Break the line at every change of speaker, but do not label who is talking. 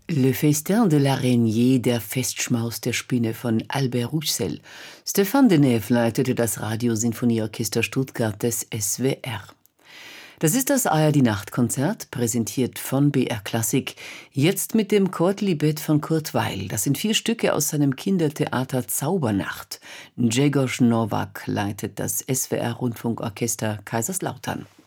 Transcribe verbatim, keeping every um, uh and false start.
Le Festin de l'Araignée, der Festschmaus der Spinne von Albert Roussel. Stefan Deneve leitete das Radiosinfonieorchester Stuttgart des S W R. Das ist das A R D-Nachtkonzert, präsentiert von B R Klassik, jetzt mit dem Kortlibet von Kurt Weill. Das sind vier Stücke aus seinem Kindertheater Zaubernacht. Grzegorz Nowak leitet das S W R-Rundfunkorchester Kaiserslautern.